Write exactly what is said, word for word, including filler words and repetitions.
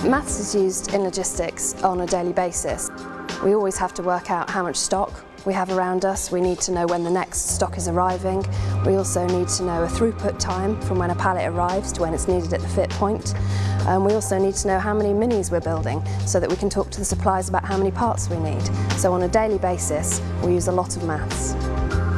Maths is used in logistics on a daily basis. We always have to work out how much stock we have around us. We need to know when the next stock is arriving. We also need to know a throughput time from when a pallet arrives to when it's needed at the fit point. Um, we also need to know how many minis we're building so that we can talk to the suppliers about how many parts we need. So on a daily basis, we use a lot of maths.